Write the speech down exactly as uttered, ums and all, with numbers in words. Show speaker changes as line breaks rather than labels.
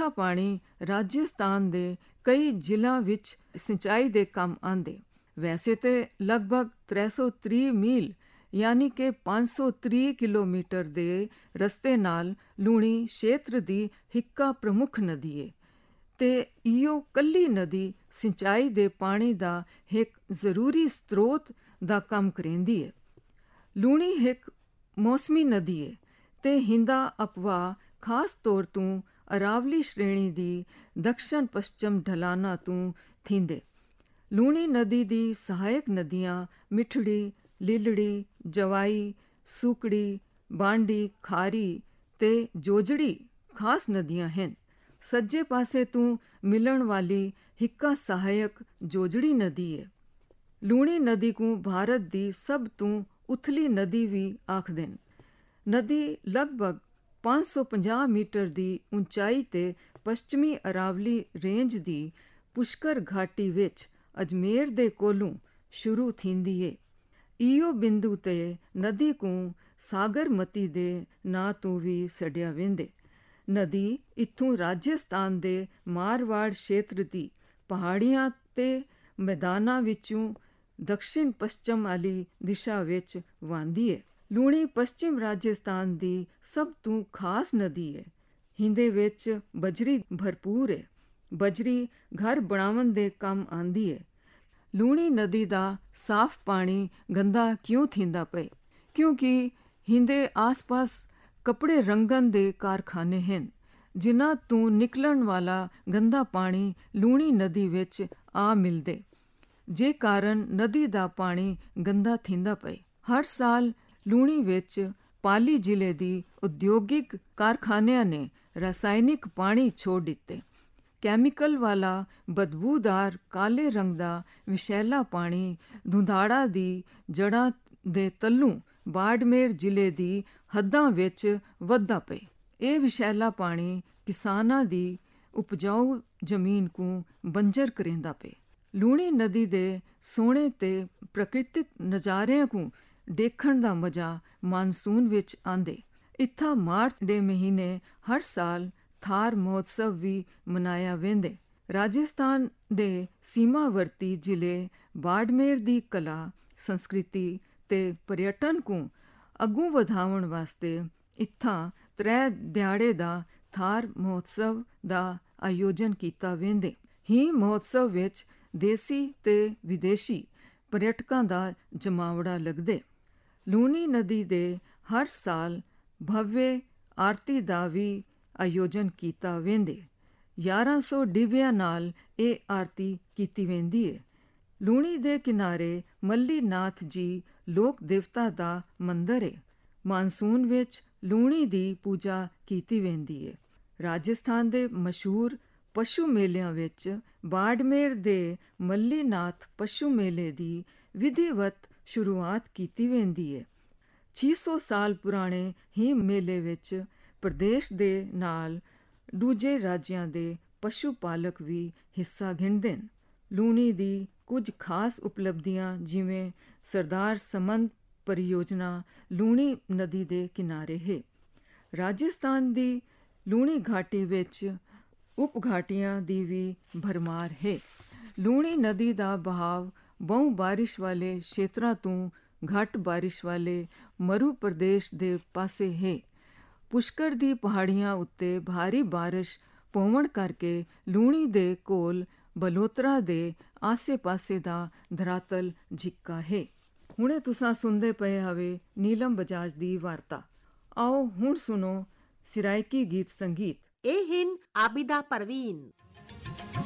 ਮਿੱਠਾ ਪਾਣੀ ਰਾਜਸਥਾਨ ਦੇ ਕਈ ਜ਼ਿਲ੍ਹਿਆਂ ਵਿੱਚ ਸਿੰਚਾਈ ਦੇ ਕੰਮ ਆਉਂਦੇ। ਵੈਸੇ ਤੇ ਲਗਭਗ त्रै सौ तीह ਮੀਲ ਯਾਨੀ ਕਿ ਪੰਜ ਸੌ ਤੀਹ ਕਿਲੋਮੀਟਰ ਦੇ ਰਸਤੇ ਨਾਲ ਲੂਣੀ ਖੇਤਰ ਦੀ ਹਿੱਕਾ ਪ੍ਰਮੁੱਖ ਨਦੀ ਹੈ ਤੇ ਇਹੋ ਕੱਲੀ ਨਦੀ ਸਿੰਚਾਈ ਦੇ ਪਾਣੀ ਦਾ ਇੱਕ ਜ਼ਰੂਰੀ ਸਰੋਤ ਦਾ ਕੰਮ ਕਰੇਂਦੀ ਹੈ। ਲੂਣੀ ਇੱਕ ਮੌਸਮੀ ਨਦੀ ਹੈ ਤੇ ਹਿੰਦਾ ਅਪਵਾਹ ਖਾਸ ਤੌਰ ਤੋਂ ਅਰਾਵਲੀ ਸ਼੍ਰੇਣੀ ਦੀ ਦਕਸ਼ਣ ਪੱਛਮ ਢਲਾਨਾਂ ਤੋਂ ਥੀਂਦੇ। ਲੂਣੀ ਨਦੀ ਦੀ ਸਹਾਇਕ ਨਦੀਆਂ ਮਿੱਠੜੀ, ਲੀਲੜੀ, ਜਵਾਈ, ਸੂਕੜੀ, ਬਾਂਡੀ, ਖਾਰੀ ਤੇ ਜੋਜੜੀ ਖਾਸ ਨਦੀਆਂ ਹਨ। ਸੱਜੇ ਪਾਸੇ ਤੋਂ ਮਿਲਣ ਵਾਲੀ ਹਿੱਕਾ ਸਹਾਇਕ ਜੋਜੜੀ ਨਦੀ ਹੈ। ਲੂਣੀ ਨਦੀ ਨੂੰ ਭਾਰਤ ਦੀ ਸਭ ਤੋਂ ਉਥਲੀ ਨਦੀ ਵੀ ਆਖਦੇ ਨੇ। ਨਦੀ ਲਗਭਗ ਪੰਜ ਸੌ ਪੰਜਾਹ ਮੀਟਰ ਦੀ ਉਚਾਈ ਤੇ ਪੱਛਮੀ ਅਰਾਵਲੀ ਰੇਂਜ ਦੀ ਪੁਸ਼ਕਰ ਘਾਟੀ ਵਿੱਚ ਅਜਮੇਰ ਦੇ ਕੋਲੋਂ ਸ਼ੁਰੂ ਥੀਂਦੀ ਏ। ਇਹੋ ਬਿੰਦੂ ਤੇ ਨਦੀ ਨੂੰ ਸਾਗਰਮਤੀ ਦੇ ਨਾਂ ਤੋਂ ਵੀ ਸੱਦਿਆ ਵੇਂਦੇ। ਨਦੀ ਇੱਥੋਂ ਰਾਜਸਥਾਨ ਦੇ ਮਾਰਵਾੜ ਖੇਤਰ ਦੀ ਪਹਾੜੀਆਂ ਤੇ ਮੈਦਾਨਾਂ ਵਿੱਚੋਂ ਦਕਸ਼ਿਣ ਪੱਛਮ ਵਾਲੀ ਦਿਸ਼ਾ ਵਿੱਚ ਵਗਦੀ ਏ। ਲੂਣੀ ਪੱਛਮ ਰਾਜਸਥਾਨ ਦੀ ਸਭ ਤੋਂ ਖਾਸ ਨਦੀ ਹੈ। ਹਿੰਦੇ ਵਿੱਚ ਬਜਰੀ ਭਰਪੂਰ ਹੈ। ਬਜਰੀ ਘਰ ਬਣਾਉਣ ਦੇ ਕੰਮ ਆਉਂਦੀ ਹੈ। ਲੂਣੀ ਨਦੀ ਦਾ ਸਾਫ਼ ਪਾਣੀ ਗੰਦਾ ਕਿਉਂ ਥੀਂਦਾ ਪਏ? ਕਿਉਂਕਿ ਹਿੰਦੇ ਆਸ-ਪਾਸ ਕੱਪੜੇ ਰੰਗਣ ਦੇ ਕਾਰਖਾਨੇ ਹਨ ਜਿਨ੍ਹਾਂ ਤੋਂ ਨਿਕਲਣ ਵਾਲਾ ਗੰਦਾ ਪਾਣੀ ਲੂਣੀ ਨਦੀ ਵਿੱਚ ਆ ਮਿਲਦੇ, ਜੇ ਕਾਰਨ ਨਦੀ ਦਾ ਪਾਣੀ ਗੰਦਾ ਥੀਂਦਾ ਪਏ। ਹਰ ਸਾਲ ਲੂਣੀ ਵਿੱਚ ਪਾਲੀ ਜ਼ਿਲ੍ਹੇ ਦੀ ਉਦਯੋਗਿਕ ਕਾਰਖਾਨਿਆਂ ਨੇ ਰਸਾਇਣਿਕ ਪਾਣੀ ਛੋੜ ਦਿੱਤੇ। ਕੈਮੀਕਲ ਵਾਲਾ ਬਦਬੂਦਾਰ ਕਾਲੇ ਰੰਗ ਦਾ ਵਿਸ਼ੈਲਾ ਪਾਣੀ ਧੁੰਦਾੜਾ ਦੀ ਜੜ੍ਹਾਂ ਦੇ ਤਲੂ ਬਾੜਮੇਰ ਜ਼ਿਲ੍ਹੇ ਦੀ ਹੱਦਾਂ ਵਿੱਚ ਵੱਧਦਾ ਪਏ। ਇਹ ਵਿਸ਼ੈਲਾ ਪਾਣੀ ਕਿਸਾਨਾਂ ਦੀ ਉਪਜਾਊ ਜ਼ਮੀਨ ਨੂੰ ਬੰਜਰ ਕਰੇਂਦਾ ਪਏ। ਲੂਣੀ ਨਦੀ ਦੇ ਸੋਹਣੇ ਤੇ ਪ੍ਰਕਿਰਤਿਕ ਨਜ਼ਾਰਿਆਂ ਨੂੰ ਦੇਖਣ ਦਾ ਮਜ਼ਾ ਮਾਨਸੂਨ ਵਿੱਚ ਆਂਦੇ। ਇੱਥਾ ਮਾਰਚ ਦੇ ਮਹੀਨੇ ਹਰ ਸਾਲ ਥਾਰ ਮਹੋਤਸਵ ਵੀ ਮਨਾਇਆ ਵੇਂਦੇ। ਰਾਜਸਥਾਨ ਦੇ ਸੀਮਾਵਰਤੀ ਜ਼ਿਲ੍ਹੇ ਬਾੜਮੇਰ ਦੀ ਕਲਾ, ਸੰਸਕ੍ਰਿਤੀ ਤੇ ਪਰਯਟਨ ਨੂੰ ਅੱਗੋਂ ਵਧਾਉਣ ਵਾਸਤੇ ਇੱਥਾਂ ਤਰੇ ਦਿਹਾੜੇ ਦਾ ਥਾਰ ਮਹੋਤਸਵ ਦਾ ਆਯੋਜਨ ਕੀਤਾ ਵੇਂਦੇ। ਹੀ ਮਹੋਤਸਵ ਵਿੱਚ ਦੇਸੀ ਤੇ ਵਿਦੇਸ਼ੀ ਪਰਯਟਕਾਂ ਦਾ ਜਮਾਵੜਾ ਲੱਗਦੇ। ਲੂਣੀ ਨਦੀ ਦੇ ਹਰ ਸਾਲ ਭਵਯ ਆਰਤੀ ਦਾ ਵੀ ਆਯੋਜਨ ਕੀਤਾ ਵੇਂਦੇ। ਗਿਆਰਾਂ ਸੌ ਡਿਵਿਆਂ ਨਾਲ ਇਹ ਆਰਤੀ ਕੀਤੀ ਵੇਂਦੀ ਹੈ। ਲੂਣੀ ਦੇ ਕਿਨਾਰੇ ਮੱਲੀ ਨਾਥ ਜੀ ਲੋਕ ਦੇਵਤਾ ਦਾ ਮੰਦਰ ਹੈ। ਮਾਨਸੂਨ ਵਿੱਚ ਲੂਣੀ ਦੀ ਪੂਜਾ ਕੀਤੀ ਵੇਂਦੀ ਹੈ। ਰਾਜਸਥਾਨ ਦੇ ਮਸ਼ਹੂਰ ਪਸ਼ੂ ਮੇਲਿਆਂ ਵਿੱਚ ਬਾੜਮੇਰ ਦੇ ਮੱਲੀ ਨਾਥ ਪਸ਼ੂ ਮੇਲੇ ਦੀ ਵਿਧੀਵਤ ਸ਼ੁਰੂਆਤ ਕੀਤੀ ਵੇਂਦੀ ਹੈ। ਛੇ ਸੌ ਸਾਲ ਪੁਰਾਣੇ ਹੀ ਮੇਲੇ ਵਿੱਚ ਪ੍ਰਦੇਸ਼ ਦੇ ਨਾਲ ਦੂਜੇ ਰਾਜਾਂ ਦੇ ਪਸ਼ੂ ਪਾਲਕ ਵੀ ਹਿੱਸਾ ਗਿਣਦੇ ਨੇ। ਲੂਣੀ ਦੀ ਕੁਝ ਖਾਸ ਉਪਲਬਧੀਆਂ ਜਿਵੇਂ ਸਰਦਾਰ ਸਮੰਤ ਪਰਿਯੋਜਨਾ ਲੂਣੀ ਨਦੀ ਦੇ ਕਿਨਾਰੇ ਹੈ। ਰਾਜਸਥਾਨ ਦੀ ਲੂਣੀ ਘਾਟੀ ਵਿੱਚ ਉਪ ਘਾਟੀਆਂ ਦੀ ਵੀ ਭਰਮਾਰ ਹੈ। ਲੂਣੀ ਨਦੀ ਦਾ ਬਹਾਵ ਬਹੁ ਬਾਰਿਸ਼ ਵਾਲੇ ਖੇਤਰਾਂ ਤੋਂ ਘੱਟ ਬਾਰਿਸ਼ ਵਾਲੇ ਮਰੂ ਪ੍ਰਦੇਸ਼ ਦੇ ਪਾਸੇ ਹੈ। ਪੁਸ਼ਕਰ ਦੀ ਪਹਾੜੀਆਂ ਉੱਤੇ ਭਾਰੀ ਬਾਰਿਸ਼ ਪਵਣ ਕਰਕੇ ਲੂਣੀ ਦੇ ਕੋਲ ਬਲੋਤਰਾ ਦੇ ਆਸੇ-ਪਾਸੇ ਦਾ ਧਰਾਤਲ ਝਿੱਕਾ ਹੈ। ਹੁਣੇ ਤੁਸਾਂ ਸੁਣਦੇ ਪਏ ਹਵੇ ਨੀਲਮ ਬਜਾਜ ਦੀ ਵਾਰਤਾ। ਆਓ ਹੁਣ ਸੁਣੋ ਸਿਰਾਇਕੀ ਗੀਤ ਸੰਗੀਤ।
ਇਹ ਹਨ ਆਬਿਦਾ ਪਰਵੀਨ।